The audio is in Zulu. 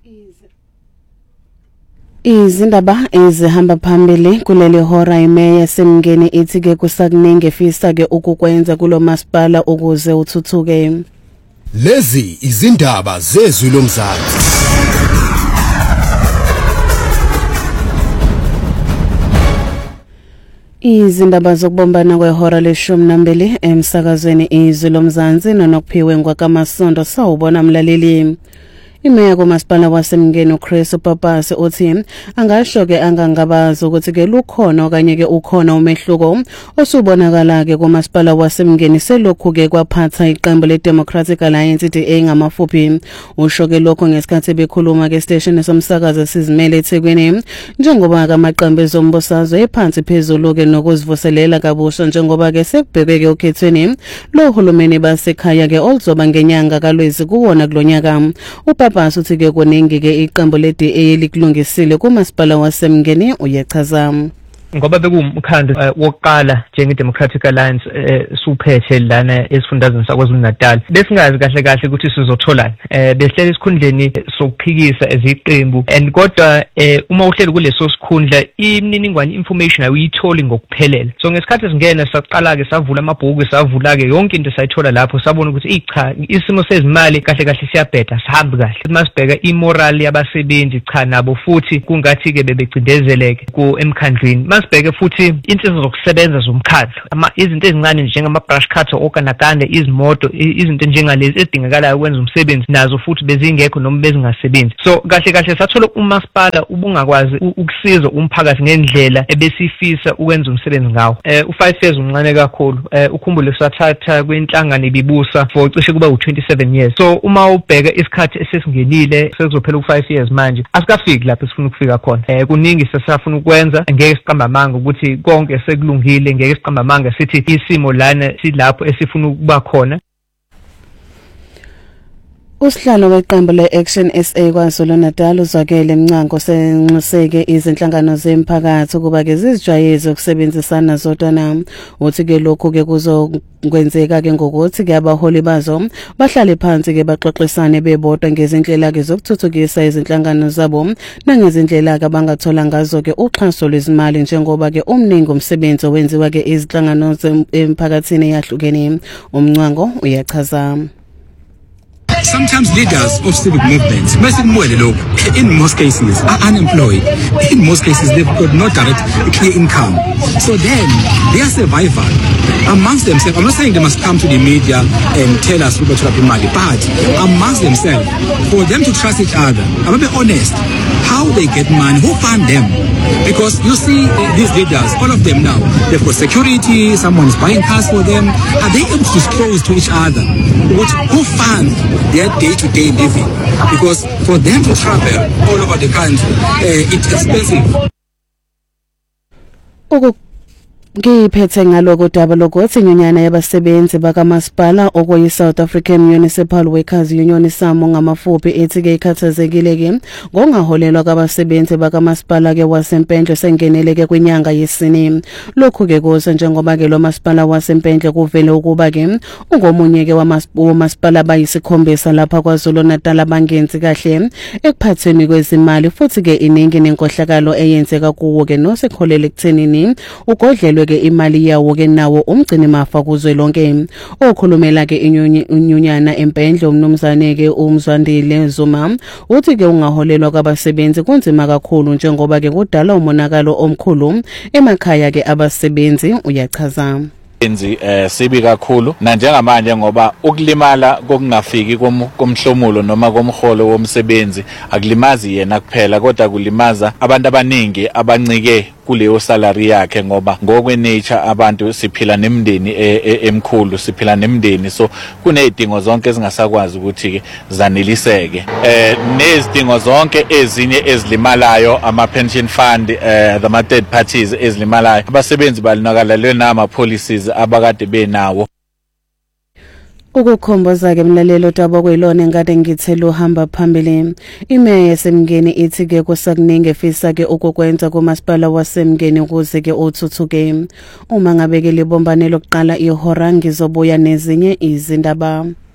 Izindaba ezihamba phambili kuleli hora imeya yasemngeni ithi ke kusakuningi efisa ke ukukwenza kulo masipala ukuze uthuthuke. Lezi izindaba zezwi lomzansi. Izindaba zokubombana kwehora le-12 emsakazweni izwi lomzansi nonokuphiwe ngwakamasondo sawubona mlaleli. Imeya kumasipala wasemngeni uChris Papase uthi angasho ke angangabazi ukuthi ke lukhona okanye ke ukhona umehluko osubonakala ke kumasipala wasemngeni selokhu ke kwaphatha iqembu leDemocratic Alliance DA ngamafuphi. Usho ke lokho ngesikhathi bekhuluma ke station somsakazo sizimele eThekwini njengoba amaqembu ezombusazwe ephansi phezulu ke nokuzivuselela kabusha njengoba ke sekubhekeke okhethweni lo hulumeni basekhaya ke olizoba ngenyanga kaLwezi kuwona kulonyaka. Papase uthi ke kuningi ke iqembu le-DA likulungisile kumasipala wasemngeni uyachaza. Ngoba bekumkhandlu wokuqala njenge-Democratic Alliance suphethe lana esifundazweni saKwaZulu-Natal besingazi kahle kahle ukuthi sizotholani behlele esikhundleni sokuphikisa eziqembu and kodwa uma uhleli kuleso sikhundla imininingwane information awuyitholi ngokuphelela. So ngesikhathi singena saqala ke savula amabhuku savula ke yonke into sayithola lapho sabona ukuthi cha isimo sezimali kahle kahle siyabheda sihambi kahle. Masibheka imorale yabasebenzi cha nabo futhi kungathi ke bebecindezeleke ku emkhandlwini. Masibheke futhi insiza zokusebenza zomkhandlu izinto ezincane njengama brush cutter okanakande izimoto izinto njengalezi ezidingakalayo ukwenza umsebenzi nazo futhi bezingekho noma bezingasebenzi. So kahle kahle sathola umasipala ubungakwazi ukusiza umphakathi ngendlela ebesifisa ukwenza umsebenzi ngawo. U5 years umncane kakhulu ukhumbule sathatha kwenhlangano ibibusa for cishe kuba u27 years. So uma ubheka isikhathi esesingenile sekuzophela u5 years manje asikafiki lapho sifuna ukufika khona. Kuningi sesafuna ukwenza ngeke siqamba amanga ukuthi konke sekulungile ngeke siqamba amanga sithi isimo lana silapho esifuna ukuba khona. Usihlalo weqembu le-Action SA KwaZulu-Natal uzwakele Mncango senxuseke izinhlangano zemphakathi kuba ke zizijwayeze ukusebenzisana zodwa. Uthi ke lokhu ke kuzokwenzeka ke ngokuthi ke abaholi bazo bahlale phansi ke baxoxisane bebodwa ngezindlela ke zokuthuthukisa izinhlangano zabo nangezindlela ke bangathola ngazo ke uxhaso lwezimali njengoba ke umningi umsebenzi owenziwa ke izinhlangano zemphakathini yahlukene. Umncango uyachaza. Sometimes leaders of civic movements, in most cases, are unemployed. In most cases, they've got no direct clear income. So then, their survival amongst themselves, I'm not saying they must come to the media and tell us about money, but amongst themselves, for them to trust each other, I'm going to be honest, how they get money, who fund them? Because you see these leaders, all of them now, they've got security, someone's buying cars for them. Are they able to disclose to each other who funds their day-to-day living? Because for them to travel all over the country, it's expensive. Ngiphethe ngaloko daba lokuthi inyunyana yabasebenzi bakamasipala okuyi South African Municipal Workers Union SAMU ngamafuphi ethi ke ikhathazekile ke ngongaholelwa kwabasebenzi bakamasipala ke wasempendle sengeneleke kwinyanga yesine. Lokhu ke kuza njengoba ke lo masipala wasempendle kuvele ukuba ke ungomunye ke wamasipala bayisikhombisa lapha KwaZulu-Natal abangenzi kahle ekuphatheni kwezimali futhi ke iningi nenkohlakalo eyenzeka kuwo ke nosekholele ekuthenini ugodlelwe ke imali yawo ke nawo umgcini mafa kuzwe lonke. Okhulumela ke inyunyana empendle umnumzane ke uMzwandile Zuma uthi ke ungaholelwa kwabasebenzi kunzima kakhulu njengoba ke kudala umonakalo omkhulu emakhaya ke abasebenzi uyachaza. Sibi kakhulu na njengamanje ngoba ukulimala kokungafiki komhlomulo noma komholo womsebenzi akulimazi yena kuphela kodwa kulimaza abantu abaningi abancike kuleyo salary yakhe ngoba ngokwenature abantu siphila nemndeni emkhulu siphila nemndeni so kunezidingo zonke ezingasakwazi ukuthi ke zaneliseke nezidingo zonke ezinye ezilimalayo ama pension fund the third parties ezilimalayo abasebenzi balinakalelwe nama policies abakade benawo. Ukukhomboza ke mlalelo daba kwelona engade ngithelo hamba phambili. Imeya yasemngeni ithi ke kusakuningi efisa ke ukukwenza kumasipala wasemngeni ukuze ke uthuthuke. Uma ngabe ke libombane lokuqala ihora ngizobuya nezinye izindaba.